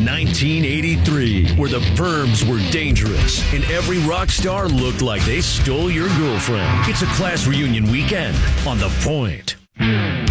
1983, where the perms were dangerous and every rock star looked like they stole your girlfriend. It's a class reunion weekend on The Point.